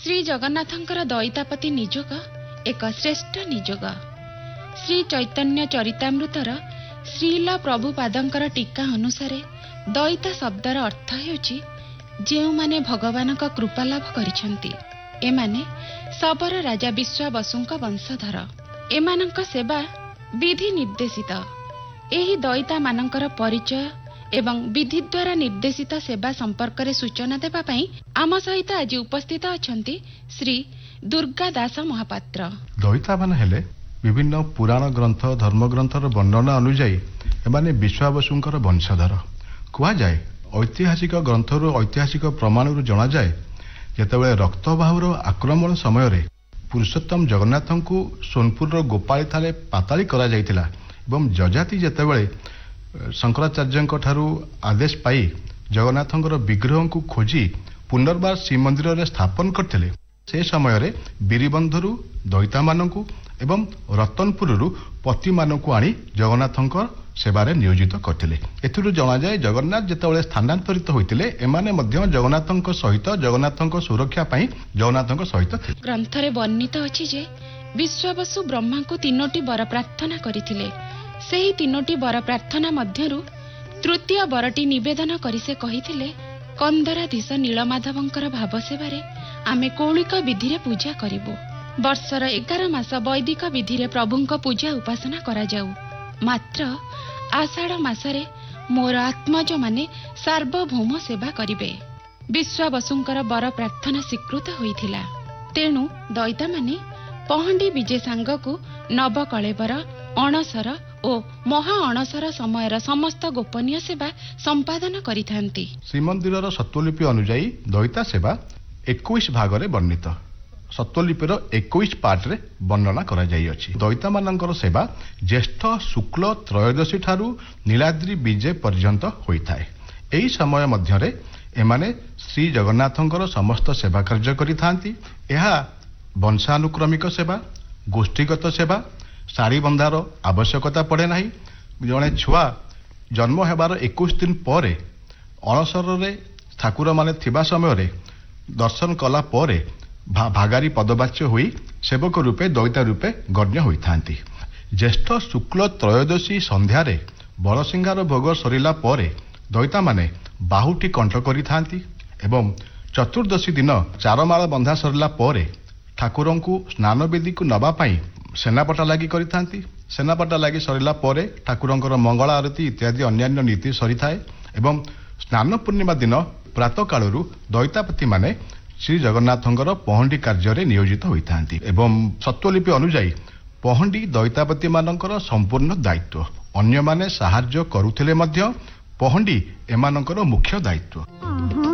श्री जगन्नाथंकर दैतापति निजोग एक श्रेष्ठ निजोग। श्री चैतन्य चरितामृतर श्रीला प्रभुपादंकर टीका अनुसारे दैता शब्दर अर्थ हेउची जेउ माने भगवानक कृपा लाभ करिसंती। एमाने सबर राजा विश्वावसुंक वंशधर। एमानंक सेवा विधि निर्देशित। एही दैता मानंकर परिचय एवं विधि द्वारा निर्देशित सेवा संपर्क रे सूचना देबा पई आम सहित आज उपस्थित अछंती श्री दुर्गा दास महापात्र। दैता मान हेले विभिन्न पुराण ग्रंथ धर्म ग्रंथर वर्णना अनुଯାयी एमाने विश्वावसुंकर वंशधर कुआ जाए। ऐतिहासिक ग्रंथर ऐतिहासिक प्रमाण जना जाए जेतेबेले रक्तबाहुर आक्रमण समय रे पुरुषोत्तम जगन्नाथ को सोनपुर गोपाली थाले पाताली करा जायतिला एवं जजाति जेतेबेले शंकराचार्य ठारू आदेश पाई जगन्नाथंकर विग्रह को खोजी पुनर्बार श्रीमंदिर रे स्थापन करथिले। से समय रे बीरीबंधरु दैता मानकु एवं रतनपुरु पति मानकु आनी जगन्नाथंकर सेवारे नियोजित करथिले। एथुरु जणा जाय जगन्नाथ जेतेबेले स्थानांतरित होइतिले एमाने मध्य जगन्नाथंक सहित जगन्नाथंक सुरक्षा पई जगन्नाथंक सहित थिले। ग्रंथ रे वर्णित अछि जे विश्वावसु ब्रह्मा को तीनोटी वर प्रार्थना करिथिले। सेही तीनोटी वर प्रार्थना मध्यरु तृतीय वरटी निवेदन करि से कहिथिले कंदराधीश नीलमाधवंकर भाव सेवारे आमे कौलिक विधि रे पूजा करिबो। वर्षर 11 मास वैदिक विधि रे प्रभुंक पूजा उपासना करा जाऊ। मात्र आषाढ़ मासरे मोर आत्मज माने सार्वभौम सेवा करिवे। विश्वावसुंकर वर प्रार्थना स्वीकृत होइथिला। तेणु दैता माने पहंडी विजय सांगकु नवकलेबर अणसर ओ महा अणसर समयर समस्त गोपनीय सेवा संपादन करिथांती। श्रीमंदिर सत्वलिपि अनुଯାयी दैता सेवा 21 भागरे वर्णित। सत्वलिपिर 21 पार्ट रे वर्णना करा जाई अछि। दैता मानकर सेवा ज्येष्ठ शुक्ल त्रयोदशी ठारू नीलाद्रि विजय पर्यंत होइथाय। एही समय मध्यरे एमाने श्री जगन्नाथंकर समस्त सेवा कार्य करिथांती। एहा वंशानुक्रमिक सेवा गोष्ठीगत सेवा साड़ी बंधार आवश्यकता पड़े नाही। जड़े छुआ जन्म हेबार 21 दिन पर अणसर रे ठाकुर माने थिबा समय रे दर्शन कला परे भागारी पदवाच्य हुई सेवक रूपे दैता रूपे गण्य होइथांती। ज्येष्ठ शुक्ल त्रयोदशी संध्यारे बड़सिंगार भोग सरिला परे दैता माने बाहुटी कंठ करिथांती एवं चतुर्दशी दिन चारमाल बंधा सरिला परे ठाकुरंकु स्नान वेदी को नबा पई सेनापटा लागि करिथांती। सेनापटा लागि सरिला परे ठाकुरंकर मंगल आरती इत्यादि अन्यान्य नीति सरिथाए एवं स्नान पूर्णिमा दिन प्रातः कालरू दैतापति माने श्री जगन्नाथंकर पहंडी कार्य नियोजित होइथांती एवं सत्वलिपि अनुଯାयी पहंडी दैतापति मानकर संपूर्ण दायित्व। अन्य माने साहाय्य करुथिले मध्य पहंडी एमानकर मुख्य दायित्व।